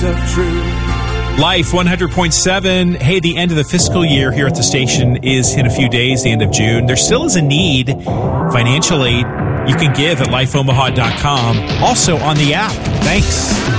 voice of truth. Life 100.7. Hey, the end of the fiscal year here at the station is in a few days, the end of June. There still is a need. Financial aid you can give at lifeomaha.com. Also on the app. Thanks.